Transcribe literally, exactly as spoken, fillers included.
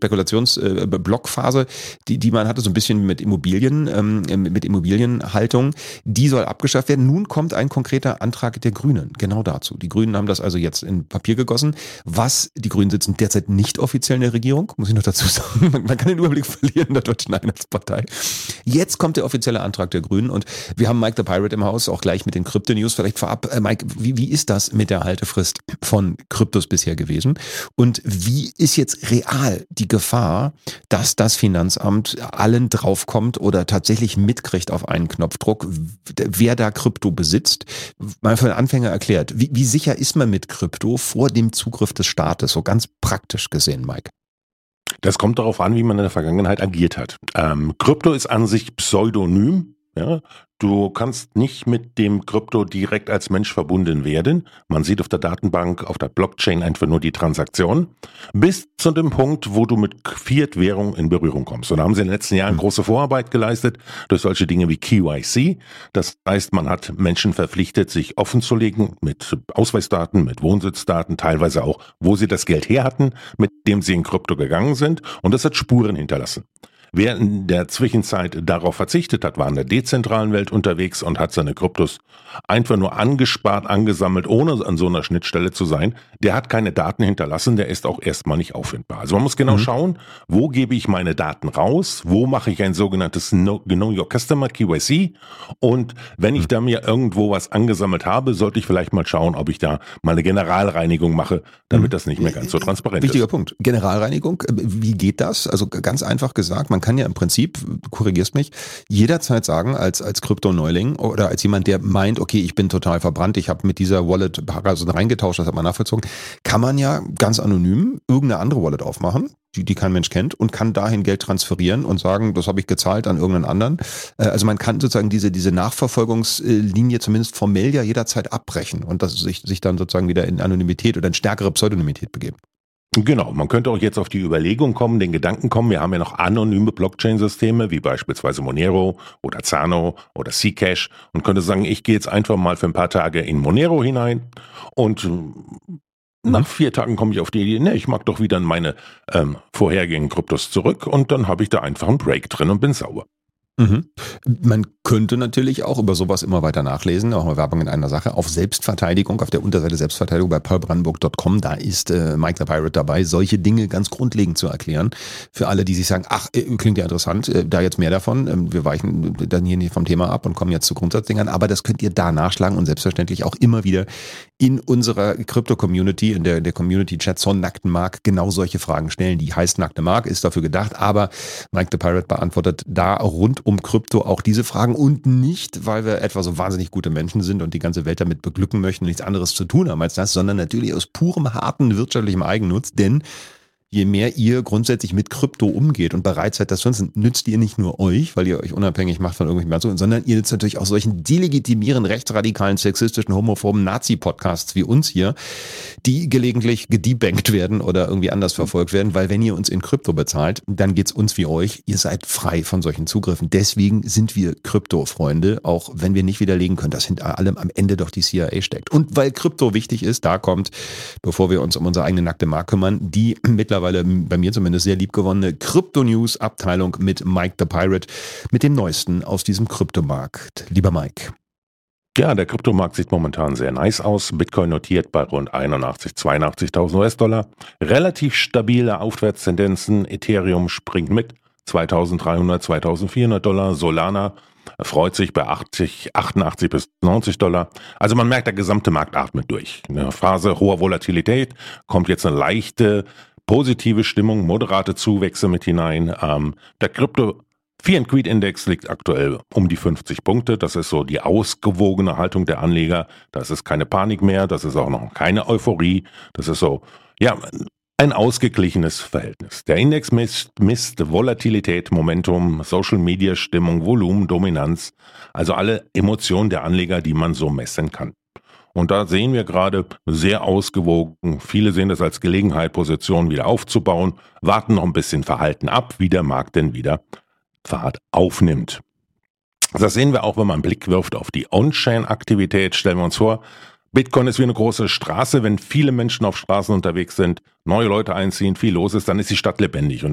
Spekulationsblockphase, die, die man hatte, so ein bisschen mit Immobilien, ähm, mit Immobilienhaltung, die soll abgeschafft werden. Nun kommt ein konkreter Antrag der Grünen genau dazu. Die Grünen haben das also jetzt in Papier gegossen. Was, die Grünen sitzen derzeit nicht offiziell in der Regierung, muss ich noch dazu sagen. Man, man kann den Überblick verlieren in der Deutschen Einheitspartei. Jetzt kommt der offizielle Antrag der Grünen und wir haben Mike the Pirate im Haus, auch gleich mit den Krypto-News. Vielleicht vorab, äh, Mike, wie, wie ist das mit der Haltefrist von Kryptos bisher gewesen? Und wie ist jetzt real die Gefahr, dass das Finanzamt allen draufkommt oder tatsächlich mitkriegt auf einen Knopfdruck, wer da Krypto besitzt? Mal für einen Anfänger erklärt, wie, wie sicher ist man mit Krypto vor dem Zugriff des Staates, so ganz praktisch gesehen, Mike? Das kommt darauf an, wie man in der Vergangenheit agiert hat. Ähm, Krypto ist an sich pseudonym. Ja, du kannst nicht mit dem Krypto direkt als Mensch verbunden werden. Man sieht auf der Datenbank, auf der Blockchain einfach nur die Transaktion. Bis zu dem Punkt, wo du mit Fiat-Währung in Berührung kommst. Und da haben sie in den letzten Jahren große Vorarbeit geleistet durch solche Dinge wie K Y C. Das heißt, man hat Menschen verpflichtet, sich offenzulegen mit Ausweisdaten, mit Wohnsitzdaten, teilweise auch, wo sie das Geld her hatten, mit dem sie in Krypto gegangen sind. Und das hat Spuren hinterlassen. Wer in der Zwischenzeit darauf verzichtet hat, war in der dezentralen Welt unterwegs und hat seine Kryptos einfach nur angespart, angesammelt, ohne an so einer Schnittstelle zu sein. Der hat keine Daten hinterlassen, der ist auch erstmal nicht auffindbar. Also man muss genau mhm. schauen, wo gebe ich meine Daten raus, wo mache ich ein sogenanntes Know Your Customer, K Y C, und wenn ich da mir irgendwo was angesammelt habe, sollte ich vielleicht mal schauen, ob ich da mal eine Generalreinigung mache, damit das nicht mehr ganz so transparent Wichtiger ist. Wichtiger Punkt. Generalreinigung, wie geht das? Also ganz einfach gesagt, man kann ja im Prinzip, du korrigierst mich, jederzeit sagen, als, als Krypto-Neuling oder als jemand, der meint, okay, ich bin total verbrannt, ich habe mit dieser Wallet also reingetauscht, das hat man nachvollzogen, kann man ja ganz anonym irgendeine andere Wallet aufmachen, die, die kein Mensch kennt, und kann dahin Geld transferieren und sagen, das habe ich gezahlt an irgendeinen anderen. Also man kann sozusagen diese, diese Nachverfolgungslinie zumindest formell ja jederzeit abbrechen und das sich, sich dann sozusagen wieder in Anonymität oder in stärkere Pseudonymität begeben. Genau, man könnte auch jetzt auf die Überlegung kommen, den Gedanken kommen, wir haben ja noch anonyme Blockchain-Systeme, wie beispielsweise Monero oder Zano oder Zcash, und könnte sagen, ich gehe jetzt einfach mal für ein paar Tage in Monero hinein und nach vier Tagen komme ich auf die Idee, ne, ich mag doch wieder meine ähm, vorhergehenden Kryptos zurück, und dann habe ich da einfach einen Break drin und bin sauber. Mhm. Man könnte natürlich auch über sowas immer weiter nachlesen, auch mal Werbung in einer Sache, auf Selbstverteidigung, auf der Unterseite Selbstverteidigung bei paul brandenburg punkt com, da ist äh, Mike the Pirate dabei, solche Dinge ganz grundlegend zu erklären. Für alle, die sich sagen, ach, äh, klingt ja interessant, äh, da jetzt mehr davon, äh, wir weichen dann hier nicht vom Thema ab und kommen jetzt zu Grundsatzdingern, aber das könnt ihr da nachschlagen und selbstverständlich auch immer wieder in unserer Krypto-Community, in der, der Community-Chat zur nackten Mark genau solche Fragen stellen. Die heißt nackte Mark, ist dafür gedacht, aber Mike the Pirate beantwortet da rund um Krypto auch diese Fragen, und nicht, weil wir etwa so wahnsinnig gute Menschen sind und die ganze Welt damit beglücken möchten, nichts anderes zu tun haben als das, sondern natürlich aus purem, harten wirtschaftlichem Eigennutz, denn je mehr ihr grundsätzlich mit Krypto umgeht und bereit seid, das zu nutzen, nützt ihr nicht nur euch, weil ihr euch unabhängig macht von irgendwelchen Personen, sondern ihr nützt natürlich auch solchen delegitimieren, rechtsradikalen, sexistischen, homophoben Nazi-Podcasts wie uns hier, die gelegentlich gedebankt werden oder irgendwie anders verfolgt werden, weil wenn ihr uns in Krypto bezahlt, dann geht's uns wie euch, ihr seid frei von solchen Zugriffen. Deswegen sind wir Krypto-Freunde, auch wenn wir nicht widerlegen können, dass hinter allem am Ende doch die C I A steckt. Und weil Krypto wichtig ist, da kommt, bevor wir uns um unsere eigene nackte Mark kümmern, die mittlerweile bei mir zumindest sehr liebgewonnene Krypto-News-Abteilung mit Mike the Pirate, mit dem Neuesten aus diesem Kryptomarkt. Lieber Mike. Ja, der Kryptomarkt sieht momentan sehr nice aus. Bitcoin notiert bei rund einundachtzig, zweiundachtzigtausend U S-Dollar. Relativ stabile Aufwärtstendenzen. Ethereum springt mit. zweitausenddreihundert, zweitausendvierhundert Dollar. Solana freut sich bei achtzig, achtundachtzig bis neunzig Dollar. Also man merkt, der gesamte Markt atmet durch. In einer Phase hoher Volatilität kommt jetzt eine leichte positive Stimmung, moderate Zuwächse mit hinein. Ähm, der Krypto Fear and Greed Index liegt aktuell um die fünfzig Punkte. Das ist so die ausgewogene Haltung der Anleger. Das ist keine Panik mehr. Das ist auch noch keine Euphorie. Das ist so, ja, ein ausgeglichenes Verhältnis. Der Index misst, misst Volatilität, Momentum, Social Media Stimmung, Volumen, Dominanz. Also alle Emotionen der Anleger, die man so messen kann. Und da sehen wir gerade sehr ausgewogen. Viele sehen das als Gelegenheit, Positionen wieder aufzubauen, warten noch ein bisschen Verhalten ab, wie der Markt denn wieder Fahrt aufnimmt. Das sehen wir auch, wenn man einen Blick wirft auf die On-Chain-Aktivität. Stellen wir uns vor, Bitcoin ist wie eine große Straße. Wenn viele Menschen auf Straßen unterwegs sind, neue Leute einziehen, viel los ist, dann ist die Stadt lebendig. Und